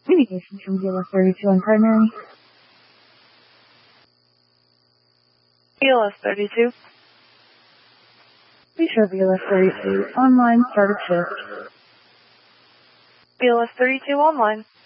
Communications from BLS 32 on primary. BLS 32. Be sure BLS 32 online, start of shift. BLS 32 online.